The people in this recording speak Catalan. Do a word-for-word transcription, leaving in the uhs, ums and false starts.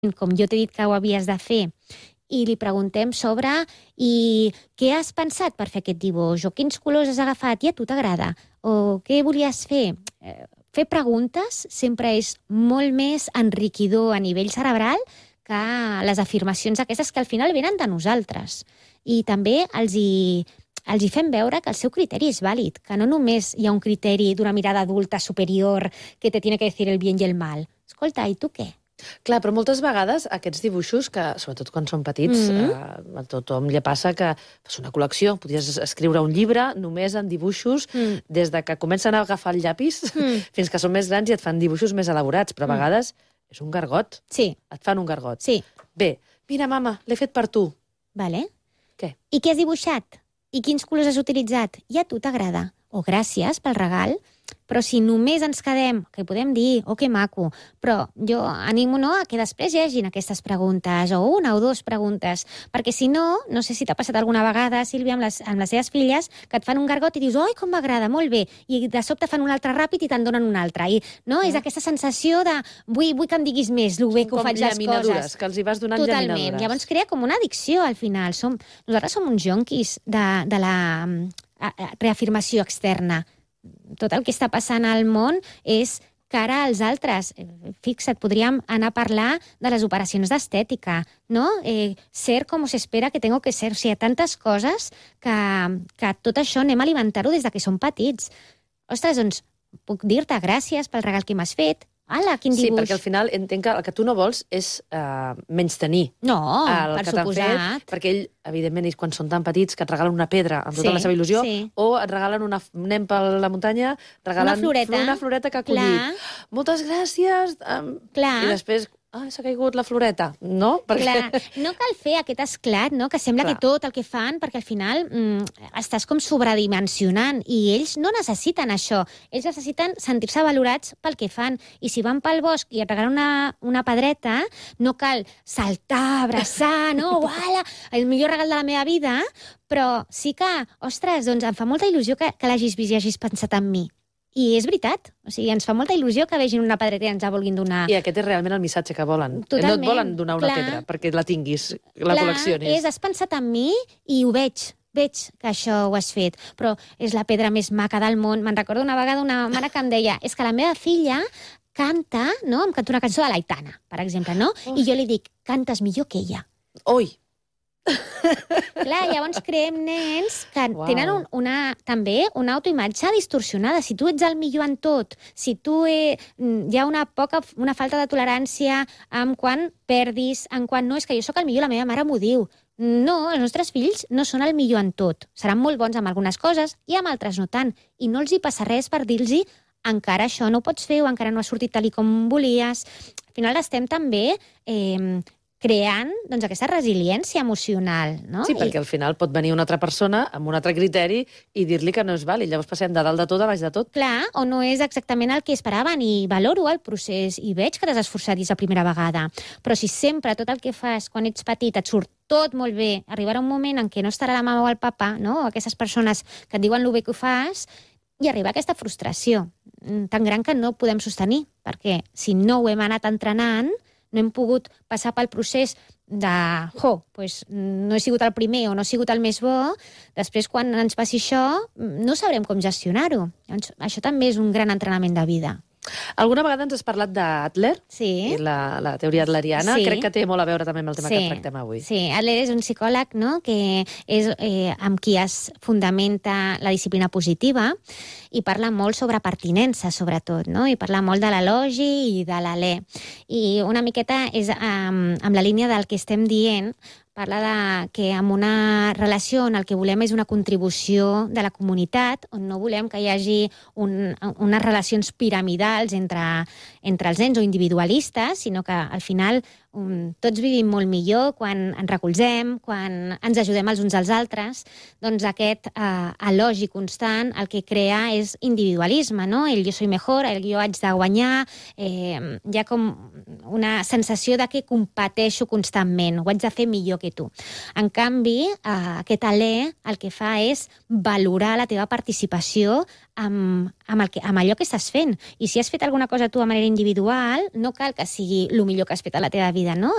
com jo t'he dit que ho havies de fer, i li preguntem sobre i què has pensat per fer aquest dibuix, o quins colors has agafat i a tu t'agrada, o què volies fer. Eh, fer preguntes sempre és molt més enriquidor a nivell cerebral que les afirmacions aquestes que al final venen de nosaltres. I també els hi, els hi fem veure que el seu criteri és vàlid, que no només hi ha un criteri d'una mirada adulta superior que te tiene que decir el bien i el mal. Escolta, i tu què? Clar, però moltes vegades aquests dibuixos, que sobretot quan són petits, mm -hmm. a tothom li passa que és una col·lecció. Podries escriure un llibre només en dibuixos, mm. des de que comencen a agafar el llapis mm. fins que són més grans i et fan dibuixos més elaborats, però a vegades mm. és un gargot. Sí. Et fan un gargot. Sí. Bé, mira, mama, l'he fet per tu. Vale. Què? I què has dibuixat? I quins colors has utilitzat? I a tu t'agrada? O gràcies pel regal. Però si només ens quedem, que podem dir, oh, que maco, però jo animo no, a que després hi hagin aquestes preguntes, o una o dues preguntes, perquè si no, no sé si t'ha passat alguna vegada, Sílvia, amb les, amb les seves filles, que et fan un gargot i dius, oi, com m'agrada, molt bé, i de sobte fan un altre ràpid i te'n donen un altre. I no, és aquesta sensació de, vull, vull que em diguis més, el bé que ho faig les coses. Que els hi vas donant Totalment. Llaminadures. Llavors crea com una addicció, al final. Som, nosaltres som uns jonquis de, de la reafirmació externa. Tot el que està passant al món és cara als altres. Fixa't, podríem anar a parlar de les operacions d'estètica, no? Eh, ser com s'espera que tengo que ser. O sigui, hi ha tantes coses que, que tot això anem a alimentar-ho des de que som petits. Ostres, doncs, puc dir-te gràcies pel regal que m'has fet. Ala, quin dibuix. Sí, perquè al final entenc que el que tu no vols és uh, menystenir. No, el per que suposat. Fet, perquè ell, evidentment, ells quan són tan petits que et regalen una pedra amb tota sí, la seva il·lusió, sí. o et regalen una... anem per la muntanya, regalen una floreta, una floreta que ha collit. Clar. Moltes gràcies. Um, Clar. I després... Ah, s'ha caigut la floreta, no? Perquè... Clar, no cal fer aquest esclat, no? Que sembla Clar. que tot el que fan, perquè al final mm, estàs com sobredimensionant i ells no necessiten això. Ells necessiten sentir-se valorats pel que fan. I si van pel bosc i et regalen una, una pedreta, no cal saltar, abraçar, no? Uala, el millor regal de la meva vida, però sí que, ostres, doncs em fa molta il·lusió que, que l'hagis vist i hagis pensat en mi. I és veritat, o sigui, ens fa molta il·lusió que vegin una pedreta i ens la vulguin donar. I aquest és realment el missatge que volen. Totalment, no et volen donar una clar, pedra perquè la tinguis, la clar, col·leccionis. És, has pensat en mi i ho veig, veig que això ho has fet, però és la pedra més maca del món. Me'n recordo una vegada una mare que em deia, és que la meva filla canta, no? Em canta una cançó de l'Aitana, per exemple, no? Oh. I jo li dic, cantes millor que ella. Oi! Clar, llavors creem nens que wow. tenen un, una, també una autoimatge distorsionada. Si tu ets el millor en tot, si tu he, hi ha una poca, una falta de tolerància en quan perdis, en quan no, és que jo sóc el millor, la meva mare m'ho diu. No, els nostres fills no són el millor en tot. Seran molt bons amb algunes coses i amb altres no tant. I no els hi passa res per dir-los encara això no ho pots fer o encara no ha sortit tal com volies. Al final estem també... Eh, creant doncs, aquesta resiliència emocional. No? Sí, perquè I... al final pot venir una altra persona amb un altre criteri i dir-li que no és vàlid. Llavors passem de dalt de tot a baix de tot. Clar, o no és exactament el que esperaven i valoro el procés i veig que t'has esforçat la primera vegada. Però si sempre tot el que fas quan ets petit et surt tot molt bé, arribarà un moment en què no estarà la mama o el papa, no? O aquestes persones que et diuen el bé que ho fas, i arriba aquesta frustració tan gran que no podem sostenir, perquè si no ho hem anat entrenant, no hem pogut passar pel procés de, jo, pues, no he sigut el primer o no he sigut el més bo, després quan ens passi això no sabrem com gestionar-ho. Llavors, això també és un gran entrenament de vida. Alguna vegada ens has parlat d'Adler, sí. i la, la teoria adleriana. Sí. Crec que té molt a veure també amb el tema sí. que tractem avui. Sí, Adler és un psicòleg, no?, que és eh, amb qui es fundamenta la disciplina positiva i parla molt sobre pertinença, sobretot, no?, i parla molt de l'elogi i de l'alè. I una miqueta és um, amb la línia del que estem dient, parla de que en una relació on el que volem és una contribució de la comunitat, on no volem que hi hagi un, unes relacions piramidals entre, entre els nens o individualistes, sinó que al final um, tots vivim molt millor quan ens recolzem, quan ens ajudem els uns als altres. Doncs aquest eh, elogi constant el que crea és individualisme, no? El jo soy mejor, el jo haig de guanyar, eh, hi ha com una sensació de que competeixo constantment, ho haig de fer millor que tu. En canvi, eh, aquest alè el que fa és valorar la teva participació amb, amb, el que, amb allò que estàs fent. I si has fet alguna cosa tu de manera individual, no cal que sigui el millor que has fet a la teva vida, no?